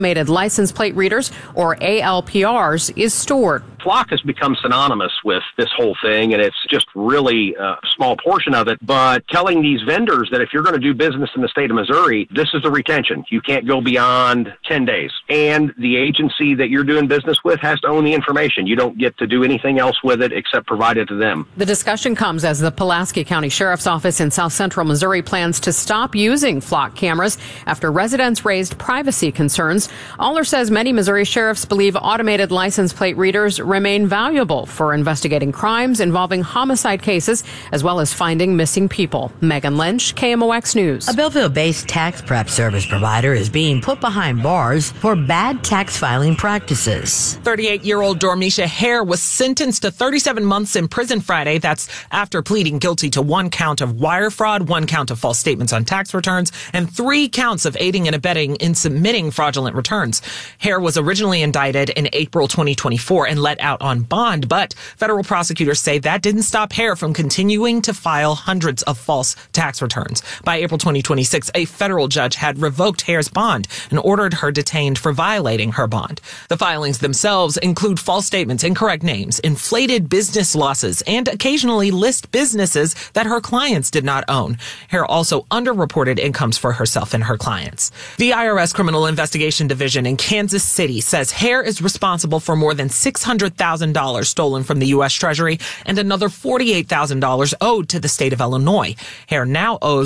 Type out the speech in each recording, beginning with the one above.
automated license plate readers, or ALPRs, is stored. Flock has become synonymous with this whole thing, and it's just really a small portion of it. But telling these vendors that if you're going to do business in the state of Missouri, this is the retention. You can't go beyond 10 days. And the agency that you're doing business with has to own the information. You don't get to do anything else with it except provide it to them. The discussion comes as the Pulaski County Sheriff's Office in South Central Missouri plans to stop using Flock cameras after residents raised privacy concerns. Aller says many Missouri sheriffs believe automated license plate readers remain valuable for investigating crimes involving homicide cases, as well as finding missing people. Megan Lynch, KMOX News. A Belleville-based tax prep service provider is being put behind bars for bad tax filing practices. 38-year-old Dormisha Hare was sentenced to 37 months in prison Friday. That's after pleading guilty to 1 count of wire fraud, 1 count of false statements on tax returns, and 3 counts of aiding and abetting in submitting fraudulent returns. Hare was originally indicted in April 2024 and let out on bond, but federal prosecutors say that didn't stop Hare from continuing to file hundreds of false tax returns. By April 2026, a federal judge had revoked Hare's bond and ordered her detained for violating her bond. The filings themselves include false statements, incorrect names, inflated business losses, and occasionally list businesses that her clients did not own. Hare also underreported incomes for herself and her clients. The IRS Criminal Investigation Division in Kansas City says Hare is responsible for more than $600,000 stolen from the U.S. Treasury and another $48,000 owed to the state of Illinois. Hare now owes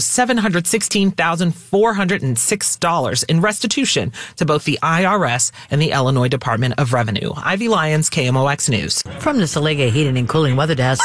$716,406 in restitution to both the IRS and the Illinois Department of Revenue. Ivy Lyons, KMOX News. From the Saliga Heating and Cooling Weather Desk.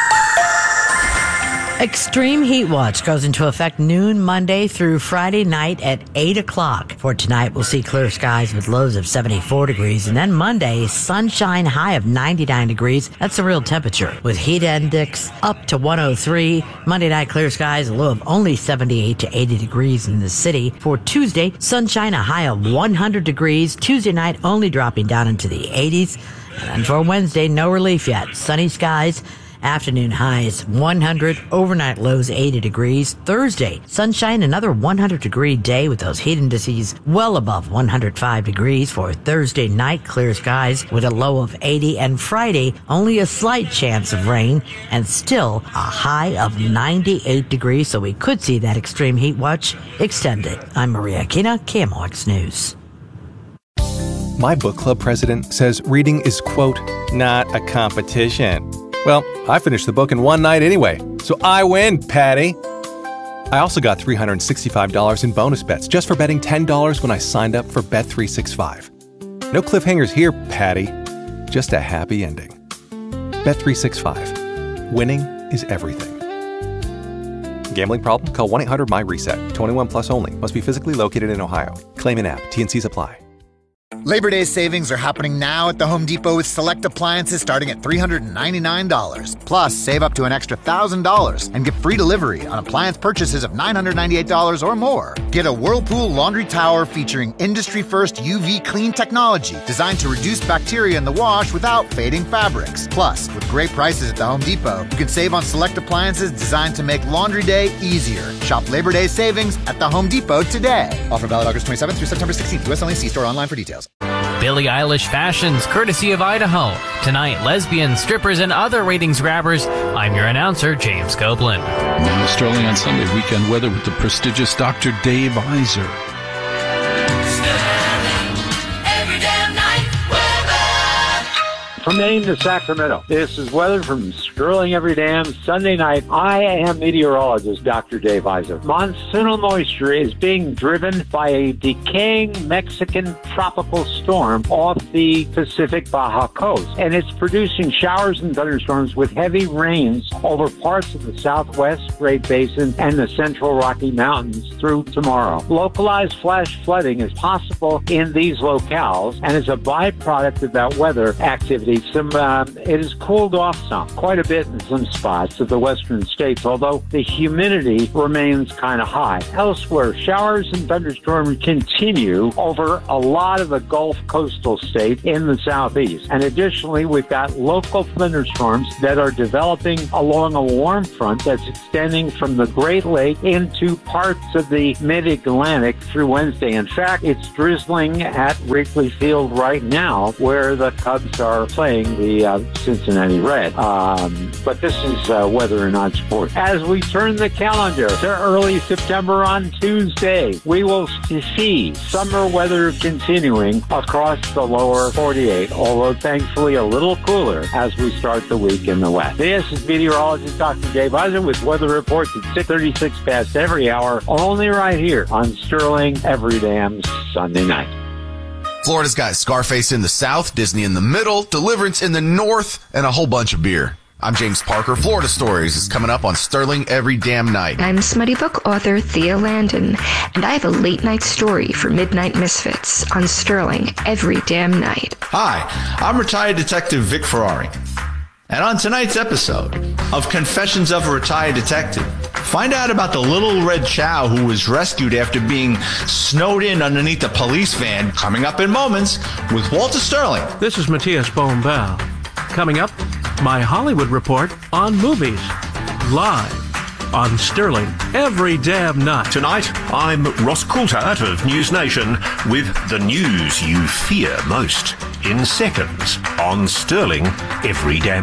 Extreme heat watch goes into effect noon Monday through Friday night at 8 o'clock. For tonight, we'll see clear skies with lows of 74 degrees. And then Monday, sunshine, high of 99 degrees. That's the real temperature. With heat index up to 103. Monday night, clear skies, a low of only 78 to 80 degrees in the city. For Tuesday, sunshine, a high of 100 degrees. Tuesday night, only dropping down into the 80s. And then for Wednesday, no relief yet. Sunny skies. Afternoon highs 100, overnight lows 80 degrees. Thursday, sunshine, another 100-degree day with those heat indices well above 105 degrees. For Thursday night, clear skies with a low of 80. And Friday, only a slight chance of rain and still a high of 98 degrees. So we could see that extreme heat watch extended. I'm Maria Aquina, KMOX News. My book club president says reading is, quote, not a competition. Well, I finished the book in one night anyway, so I win, Patty. I also got $365 in bonus bets just for betting $10 when I signed up for Bet365. No cliffhangers here, Patty. Just a happy ending. Bet365. Winning is everything. Gambling problem? Call 1-800-MY-RESET. 21 plus only. Must be physically located in Ohio. Claim in app. T&Cs apply. Labor Day savings are happening now at the Home Depot with select appliances starting at $399. Plus, save up to an extra $1,000 and get free delivery on appliance purchases of $998 or more. Get a Whirlpool laundry tower featuring industry-first UV clean technology designed to reduce bacteria in the wash without fading fabrics. Plus, with great prices at the Home Depot, you can save on select appliances designed to make laundry day easier. Shop Labor Day savings at the Home Depot today. Offer valid August 27th through September 16th. U.S. only. See store online for details. Billie Eilish Fashions, courtesy of Idaho. Tonight, lesbians, strippers, and other ratings grabbers. I'm your announcer, James Copeland. Now, Sterling on Sunday weekend weather with the prestigious Dr. Dave Iser. From Maine to Sacramento, this is weather from Sterling Every Damn Sunday night. I am meteorologist Dr. Dave Iser. Monsoonal moisture is being driven by a decaying Mexican tropical storm off the Pacific Baja coast, and it's producing showers and thunderstorms with heavy rains over parts of the southwest Great Basin and the central Rocky Mountains through tomorrow. Localized flash flooding is possible in these locales and is a byproduct of that weather activity humidity, it has cooled off quite a bit in some spots of the western states, although the humidity remains kind of high. Elsewhere, showers and thunderstorms continue over a lot of the Gulf coastal states in the southeast. And additionally, we've got local thunderstorms that are developing along a warm front that's extending from the Great Lake into parts of the mid-Atlantic through Wednesday. In fact, it's drizzling at Wrigley Field right now, where the Cubs are playing the Cincinnati Reds. But this is whether or not sport. As we turn the calendar to early September on Tuesday, we will see summer weather continuing across the lower 48, although thankfully a little cooler as we start the week in the west. This is meteorologist Dr. Dave Weiser with weather reports at 6:36 past every hour, only right here on Sterling every damn Sunday night. Florida's got Scarface in the south, Disney in the middle, Deliverance in the north, and a whole bunch of beer. I'm James Parker. Florida Stories is coming up on Sterling every damn night. I'm smutty book author Thea Landon, and I have a late night story for Midnight Misfits on Sterling every damn night. Hi, I'm retired detective Vic Ferrari. And on tonight's episode of Confessions of a Retired Detective, find out about the little red chow who was rescued after being snowed in underneath a police van, coming up in moments with Walter Sterling. This is Matthias Bohm-Bell. Coming up, my Hollywood report on movies, live on Sterling every damn night. Tonight, I'm Ross Coulthard of News Nation with the news you fear most in seconds on Sterling every damn